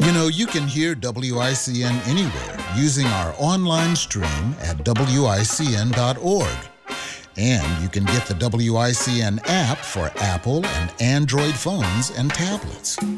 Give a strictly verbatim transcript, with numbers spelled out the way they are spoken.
You know, you can hear W I C N anywhere using our online stream at W I C N dot org. And you can get the W I C N app for Apple and Android phones and tablets.